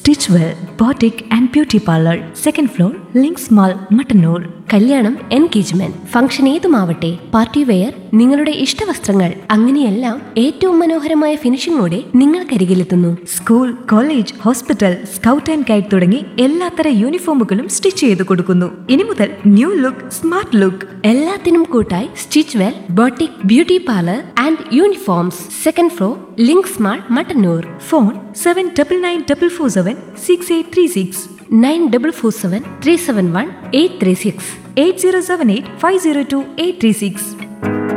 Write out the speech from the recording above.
Stitch well boutique and beauty parlour, second floor, links mall, Mattannur. കല്യാണം, engagement, function ഏതുമാവട്ടെ, party wear, നിങ്ങളുടെ ഇഷ്ടവസ്ത്രങ്ങൾ, അങ്ങനെയെല്ലാം ഏറ്റവും മനോഹരമായ ഫിനിഷിംഗോടെ നിങ്ങൾക്കരികിലെത്തുന്നു. School, college, hospital, scout and guide തുടങ്ങി എല്ലാത്തര യൂണിഫോമുകളും stitch ചെയ്ത് കൊടുക്കുന്നു. ഇനി മുതൽ ന്യൂ ലുക്ക്, സ്മാർട്ട് ലുക്ക്. എല്ലാത്തിനും കൂട്ടായി stitch well boutique beauty parlour and uniforms, second floor, links mall, Mattannur. Phone 7994476836. 9447371836. 8078502836.